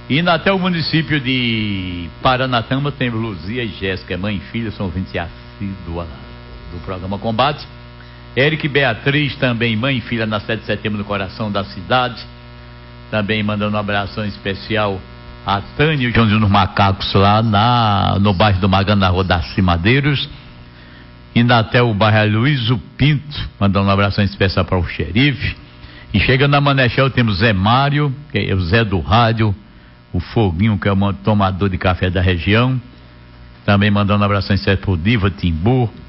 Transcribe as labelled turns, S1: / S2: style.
S1: E até o município de Paranatama tem Luzia e Jéssica, mãe e filha, são ouvintes assíduos do programa Combate. Eric e Beatriz, também mãe e filha, na 7 de setembro, no coração da cidade. Também mandando um abração especial a Tânia e o Joãozinho dos Macacos, lá no bairro do Magana, na rua Darcy Madeiros. Indo até o bairro Luiz Pinto, mandando um abração especial para o xerife. E chegando na Manechel, temos Zé Mário, que é o Zé do Rádio, o Foguinho, que é o tomador de café da região. Também mandando um abração especial para o Diva Timbu,